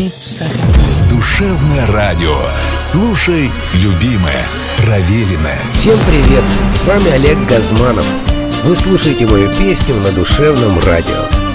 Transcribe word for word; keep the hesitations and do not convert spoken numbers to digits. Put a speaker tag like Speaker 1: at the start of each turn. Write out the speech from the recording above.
Speaker 1: Сахалин, Сахалин.
Speaker 2: Душевное радио. Слушай, любимое, проверенное.
Speaker 3: Всем привет, с вами Олег Газманов. Вы слушаете мою песню на Душевном радио.